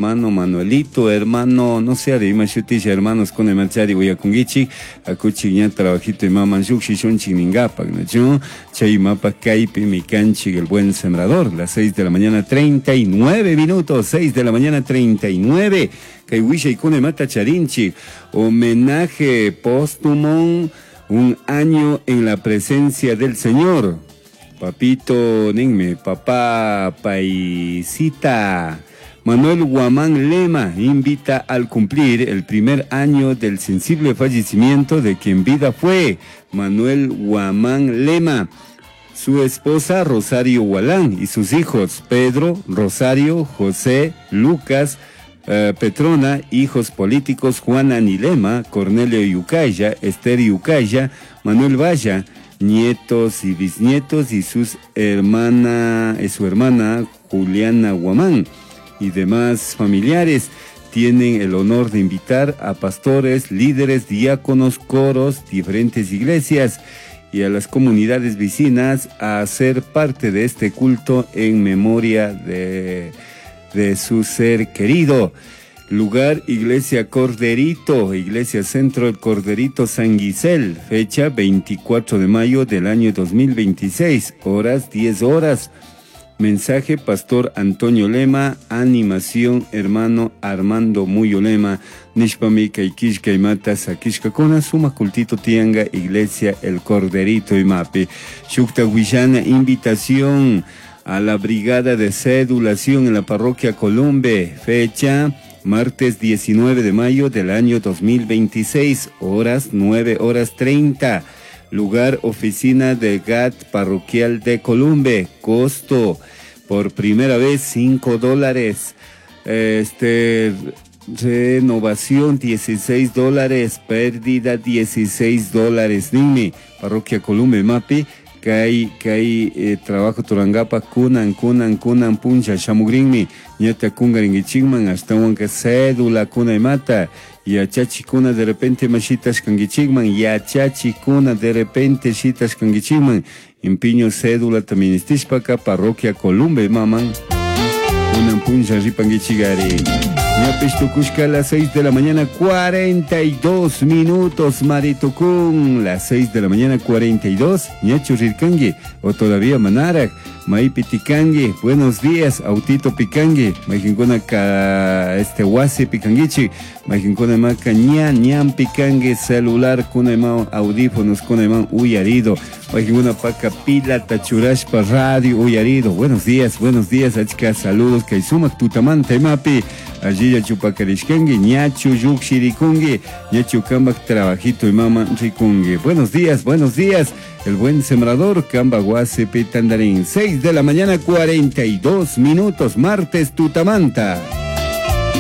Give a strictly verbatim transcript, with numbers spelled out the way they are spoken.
hermano Manuelito, hermano, no sé, de Imashutisha, hermanos con el Machari, Huyakungichi, Akuchi, ya trabajito y mamá, Yuxi, Shunchi, Ningapa, ¿no? Chaymapa, Kaipi, Mikanchi, el buen sembrador, las seis de la mañana, treinta y nueve minutos, seis de la mañana, treinta y nueve. Kaiwisha y Kune Mata Charinchi, homenaje póstumo, un año en la presencia del Señor. Papito Ningme, papá paisita. Manuel Guamán Lema invita al cumplir el primer año del sensible fallecimiento de quien vida fue Manuel Guamán Lema, su esposa Rosario Gualán y sus hijos Pedro, Rosario, José, Lucas, Uh, Petrona, hijos políticos Juana Nilema, Cornelio Yucaya, Esther Yucaya, Manuel Valla, nietos y bisnietos y sus hermana, y su hermana Juliana Guamán y demás familiares. Tienen el honor de invitar a pastores, líderes, diáconos, coros, diferentes iglesias y a las comunidades vecinas a ser parte de este culto en memoria de... de su ser querido. Lugar, Iglesia Corderito, Iglesia Centro El Corderito San Gisel, fecha veinticuatro de mayo del año dos mil veintiséis, horas diez horas. Mensaje, Pastor Antonio Lema, animación, hermano Armando Muyo Lema, Nishpami Kaikishka y Mata Sakishka Kona, Suma Cultito Tianga, Iglesia El Corderito y Mapi. Shukta Huishana, invitación a la brigada de cedulación en la parroquia Columbe, fecha martes diecinueve de mayo del año dos mil veintiséis, horas nueve horas treinta, lugar oficina de G A T parroquial de Columbe, costo por primera vez cinco dólares, este, renovación dieciséis dólares, pérdida dieciséis dólares, Nimi, parroquia Columbe, Mapi, que hay, que hay eh, trabajo Turangapa, kunan, kunan, kunan, puncha, shamugrinmi, ñata kungaringi chigman, hasta wanka cédula, kuna y mata, y a chachi kuna de repente machitas kangichigman, y a chachi kuna de repente chitas kangichigman, empiño cédula también istishpaka, parroquia Columbe, maman, kunan puncha ripangichigari. Ñapistukushka a las seis de la mañana, cuarenta y dos minutos, Maritucún, las seis de la mañana, cuarenta y dos, Ñachurirkangi, o todavía Manarak, Maipitikangi, buenos días, Autito Pikangi, Majincona ka, este, Wasi Pikangichi, Majincona Maka, Ñan, Ñan Pikangi, celular, Kunaimao, audífonos, Kunaimao, Uyarido, Majincona Paca, Pila, Tachurashpa, radio, Uyarido, buenos días, buenos días, Achka, saludos, Kaisumak, Tutamante, Mapi, allí ya chupacarishkangi, ñachu yuxirikungi, ñachu kambak trabajito y mama rikungi. Buenos días, buenos días, el buen sembrador, Kamba Guase Pitandarín, seis de la mañana, cuarenta y dos minutos, martes Tutamanta.